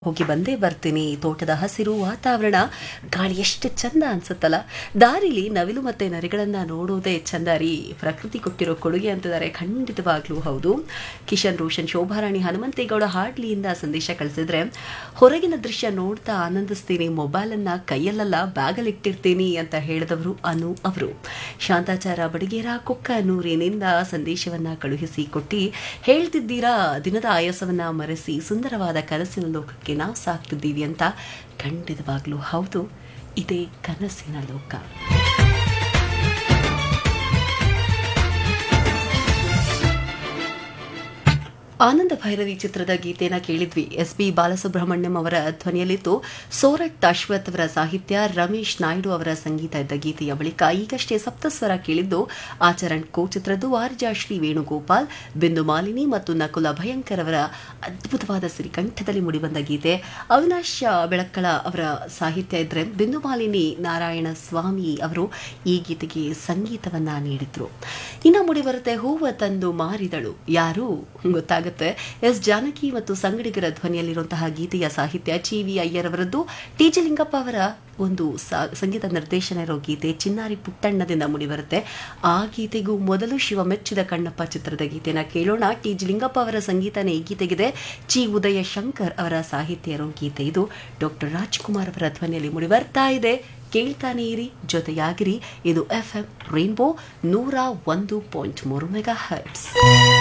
ಹೋಗಿ ಬಂದೇ ಬರ್ತೀನಿ. ತೋಟದ ಹಸಿರು ವಾತಾವರಣ, ಗಾಳಿ ಎಷ್ಟು ಚಂದ ಅನ್ಸುತ್ತಲ್ಲ. ದಾರಿಲಿ ನವಿಲು ಮತ್ತೆ ನರಿಗಳನ್ನ ನೋಡೋದೇ ಚಂದ ರೀ. ಪ್ರಕೃತಿ ಕೊಟ್ಟಿರೋ ಕೊಡುಗೆ ಅಂತಿದ್ದಾರೆ. ಖಂಡಿತವಾಗ್ಲೂ ಹೌದು. ಕಿಶನ್ ರೋಷನ್, ಶೋಭಾರಾಣಿ, ಹನುಮಂತೇಗೌಡ ಹಾಡ್ಲಿಯಿಂದ ಸಂದೇಶ ಕಳಿಸಿದ್ರೆ, ಹೊರಗಿನ ದೃಶ್ಯ ನೋಡ್ತಾ ಆನಂದಿಸ್ತೀನಿ, ಮೊಬೈಲ್ ಅನ್ನ ಕೈಯಲ್ಲೆಲ್ಲ ಬ್ಯಾಗಲ್ಲಿ ಇಟ್ಟಿರ್ತೀನಿ ಅಂತ ಹೇಳಿದವರು ಅನು ಅವರು. ಶಾಂತಾಚಾರ ಬಡಿಗೇರ ಕೊಕ್ಕನೂರಿನಿಂದ ಸಂದೇಶವನ್ನ ಕಳುಹಿಸಿ ಕೊಟ್ಟಿ ಹೇಳ್ತಿದ್ದೀರಾ, ದಿನದ ಆಯಾಸವನ್ನ ಮರೆಸಿ ಸುಂದರವಾದ ಕನಸಿನ ಲೋಕಕ್ಕೆ ನಾವು ಸಾಕ್ತಿದ್ದೀವಿ ಅಂತ. ಖಂಡಿತವಾಗ್ಲೂ ಹೌದು, ಇದೇ ಕನಸಿನ ಲೋಕ. ಆನಂದ ಭೈರವಿ ಚಿತ್ರದ ಗೀತೆನ ಕೇಳಿದ್ವಿ. ಎಸ್.ಪಿ. ಬಾಲಸುಬ್ರಹ್ಮಣ್ಯಂ ಅವರ ಧ್ವನಿಯಲ್ಲಿತ್ತು. ಸೋರಟ್ ಅಶ್ವಥ್ ಅವರ ಸಾಹಿತ್ಯ, ರಮೇಶ್ ನಾಯ್ಡು ಅವರ ಸಂಗೀತ ಇದ್ದ ಗೀತೆಯ ಬಳಿಕ ಈಗಷ್ಟೇ ಸಪ್ತಸ್ವರ ಕೇಳಿದ್ದು ಆಚರಣ್ ಕೋ ಚಿತ್ರದ್ದು ಆರ್ಜಾ ಶ್ರೀ ವೇಣುಗೋಪಾಲ್, ಬಿಂದು ಮಾಲಿನಿ ಮತ್ತು ನಕುಲ ಭಯಂಕರ್ ಅವರ ಅದ್ಭುತವಾದ ಸಿರಿಕಂಠದಲ್ಲಿ ಮೂಡಿಬಂದ ಗೀತೆ. ಅವಿನಾಶ್ ಬೆಳಕ್ಕಳ ಅವರ ಸಾಹಿತ್ಯ ಇದ್ರೆ, ಬಿಂದು ಮಾಲಿನಿ ನಾರಾಯಣ ಸ್ವಾಮಿ ಅವರು ಈ ಗೀತೆಗೆ ಸಂಗೀತವನ್ನ ನೀಡಿದ್ರು. ಇನ್ನು ಮೂಡಿಬರುತ್ತೆ ಹೂವ ತಂದು ಮಾರಿದಳು ಯಾರು ಗೊತ್ತಾಗುತ್ತೆ. ಎಸ್ ಜಾನಕಿ ಮತ್ತು ಸಂಗಡಿಗರ ಧ್ವನಿಯಲ್ಲಿರುವಂತಹ ಗೀತೆಯ ಸಾಹಿತ್ಯ ಜಿ.ವಿ. ಅಯ್ಯರ್ ಅವರದ್ದು. ಟಿ.ಜಿ. ಲಿಂಗಪ್ಪ ಅವರ ಒಂದು ಸಂಗೀತ ನಿರ್ದೇಶನ ಇರೋ ಗೀತೆ ಚಿನ್ನಾರಿ ಪುಟ್ಟಣ್ಣದಿಂದ ಮೂಡಿಬರುತ್ತೆ. ಆ ಗೀತೆಗೂ ಮೊದಲು ಶಿವ ಮೆಚ್ಚಿದ ಕಣ್ಣಪ್ಪ ಚಿತ್ರದ ಗೀತೆನ ಕೇಳೋಣ. ಟಿ.ಜಿ. ಲಿಂಗಪ್ಪ ಅವರ ಸಂಗೀತನೇ ಈ ಗೀತೆಗಿದೆ. ಜಿ. ಉದಯ ಶಂಕರ್ ಅವರ ಸಾಹಿತ್ಯ ಇರೋ ಗೀತೆ ಇದು. ಡಾಕ್ಟರ್ ರಾಜ್ಕುಮಾರ್ ಅವರ ಧ್ವನಿಯಲ್ಲಿ ಮೂಡಿಬರ್ತಾ ಇದೆ. ಕೇಳ್ತಾನೆ ಇರಿ, ಜೊತೆಯಾಗಿರಿ. ಇದು FM ರೈನ್ಬೋ 101.3 ಮೆಗಾ ಹರ್ಟ್ಸ್.